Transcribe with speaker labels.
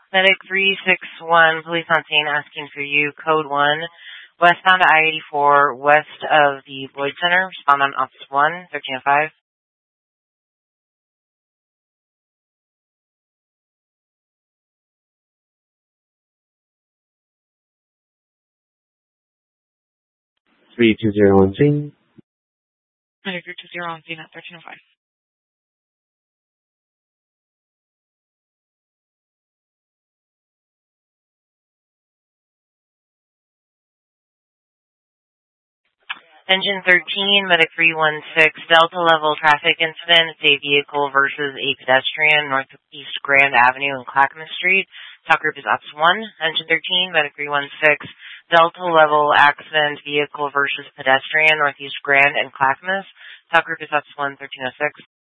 Speaker 1: Medic 361, police on scene asking for you, code 1, westbound I-84, west of the Lloyd Center, respond on Office 1, 1305.
Speaker 2: On scene.
Speaker 3: Medic 320 on scene at 1305.
Speaker 1: Engine 13, Medic 316, Delta level traffic incident. It's a vehicle versus a pedestrian, Northeast Grand Avenue and Clackamas Street. Talk group is Ops 1. Engine 13, Medic 316, Delta level accident, vehicle versus pedestrian, Northeast Grand and Clackamas. Talk group is Ops 1, 1306.